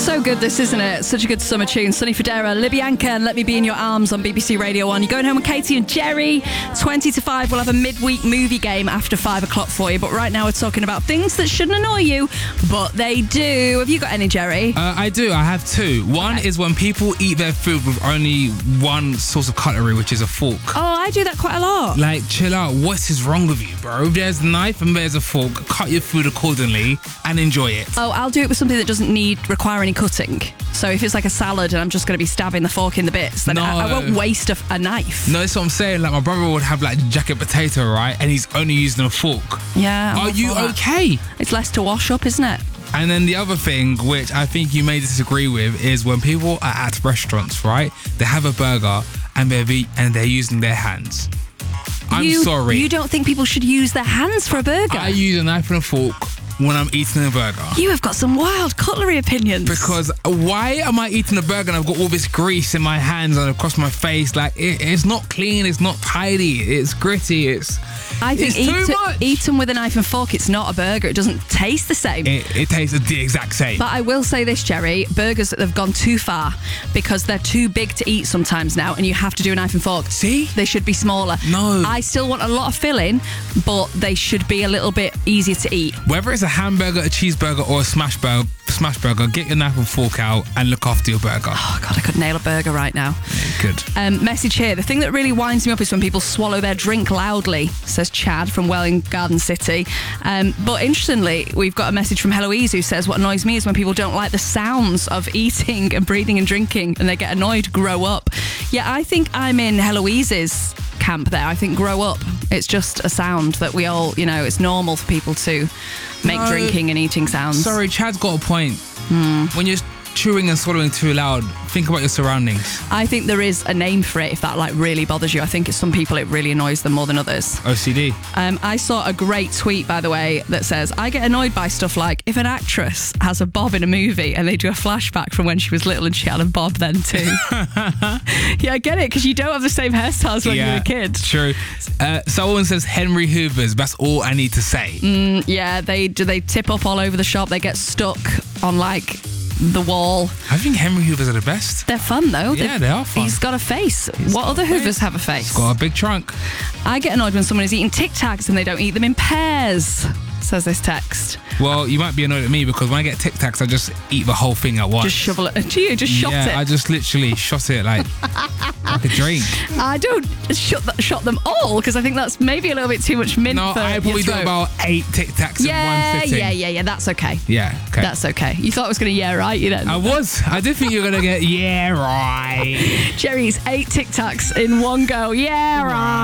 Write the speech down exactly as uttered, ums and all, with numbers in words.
So good, this, isn't it? Such a good summer tune. Sonny Fodera, Libyanka, and Let Me Be in Your Arms on B B C Radio one. You're going home with Katie and Jerry. twenty to five, we'll have a midweek movie game after five o'clock for you. But right now we're talking about things that shouldn't annoy you, but they do. Have you got any, Jerry? Uh, I do. I have two. One Okay. is when people eat their food with only one source of cutlery, which is a fork. Oh, I do that quite a lot. Like, chill out. What is wrong with you, bro? There's a knife and there's a fork. Cut your food accordingly and enjoy it. Oh, I'll do it with something that doesn't need require any cutting. So if it's like a salad and I'm just going to be stabbing the fork in the bits, then No. I, I won't waste a, a knife. No, that's what I'm saying. Like, my brother would have like jacket potato, right? And he's only using a fork. Yeah. I'm Are all you for that. okay? It's less to wash up, isn't it? And then the other thing, which I think you may disagree with, is when people are at restaurants, right? They have a burger and they're ve- and they're using their hands. I'm you, sorry. You don't think people should use their hands for a burger? I use a knife and a fork when I'm eating a burger. You have got some wild cutlery opinions. Because why am I eating a burger and I've got all this grease in my hands and across my face? Like, it, it's not clean, it's not tidy, it's gritty, it's I think it's eat, too much. eat them with a knife and fork. It's not a burger. It doesn't taste the same. It, it tastes the exact same. But I will say this, Jerry, burgers that have gone too far because they're too big to eat sometimes now and you have to do a knife and fork. See? They should be smaller. No. I still want a lot of filling, but they should be a little bit easier to eat. Whether it's a hamburger, a cheeseburger, or a smash burger, smash burger, get your knife and fork out and look after your burger. Oh, God, I could nail a burger right now. Good. Um, message here. The thing that really winds me up is when people swallow their drink loudly, says Chad from Welling Garden City. Um, but interestingly, we've got a message from Heloise who says, what annoys me is when people don't like the sounds of eating and breathing and drinking and they get annoyed. Grow up. Yeah, I think I'm in Heloise's camp there. I think grow up. It's just a sound that we all, you know, it's normal for people to make No. drinking and eating sounds. Sorry, Chad's got a point. Hmm. When you're chewing and swallowing too loud, think about your surroundings. I think there is a name for it if that like really bothers you. I think it's some people it really annoys them more than others. O C D. Um, I saw a great tweet, by the way, that says, I get annoyed by stuff like if an actress has a bob in a movie and they do a flashback from when she was little and she had a bob then too. Yeah, I get it, because you don't have the same hairstyles when you were a kid. True. Uh, someone says Henry Hoover's. That's all I need to say. Mm, yeah, they do. They tip up all over the shop. They get stuck on like the wall. I think Henry Hoover's are the best. They're fun though. Yeah, They've- they are fun. He's got a face. He's what got other a face. Hoovers have a face? He's got a big trunk. I get annoyed when someone is eating Tic Tacs and they don't eat them in pairs, says this text. Well, you might be annoyed at me because when I get Tic Tacs, I just eat the whole thing at once. Just shovel it. Do you just shot yeah, it? I just literally shot it like like a drink. I don't shot, th- shot them all because I think that's maybe a little bit too much mint No, for I your probably do throat. about eight Tic Tacs yeah, in one sitting. yeah, yeah, yeah. That's okay. Yeah, okay. That's okay. You thought I was going to yeah right you then. I was. I did think you were going to get yeah, right. Jerry's eight Tic Tacs in one go. Yeah right.